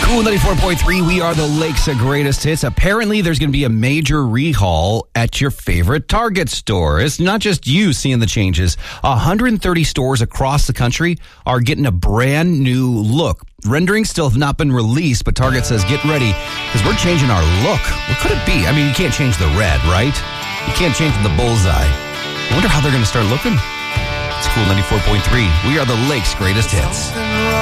Cool 94.3, we are the Lake's greatest hits. Apparently, there's going to be a major rehaul at your favorite Target store. It's not just you seeing the changes. 130 stores across the country are getting a brand new look. Renderings still have not been released, but Target says get ready because we're changing our look. What could it be? I mean, you can't change the red, right? You can't change the bullseye. I wonder how they're going to start looking. It's Cool 94.3. We are the Lake's greatest hits.